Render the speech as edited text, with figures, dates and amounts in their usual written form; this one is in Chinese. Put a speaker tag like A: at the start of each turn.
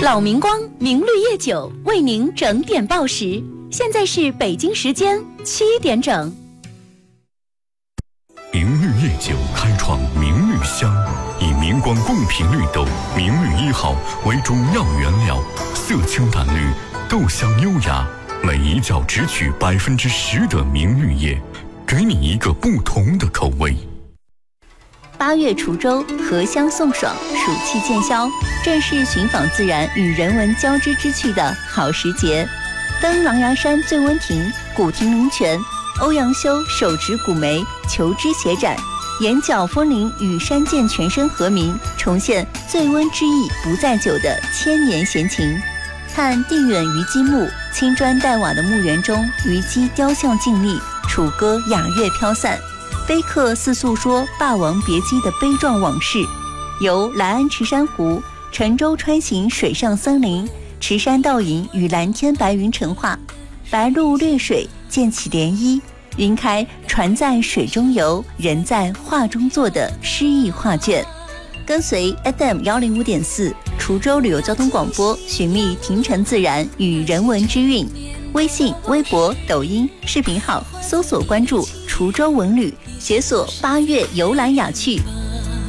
A: 老明光明绿叶酒为您整点报时，现在是北京时间7点整。
B: 明绿叶酒开创明绿香，以明光贡品绿豆明绿1号为主要原料，色清淡绿，豆香优雅，每一角只取10%的明绿叶，给你一个不同的口味。
A: 8月滁州荷香送爽，暑气渐消，正是寻访自然与人文交织之趣的好时节。登狼牙山醉温亭，古亭灵泉，欧阳修手执古梅，求知协展，眼角风铃与山涧全身和鸣，重现醉温之意不在酒的千年闲情。看定远虞姬墓，青砖黛瓦的墓园中，虞姬雕像静立，楚歌雅乐飘散。碑刻似诉说霸王别姬的悲壮往事，由来安池珊瑚、沉舟穿行水上森林，池山倒影与蓝天白云成画，白鹭掠水溅起涟漪，云开船在水中游，人在画中坐的诗意画卷。跟随 FM105.4 滁州旅游交通广播，寻觅亭城自然与人文之韵。微信、微博、抖音视频号搜索关注滁州文旅，解锁8月游览雅趣，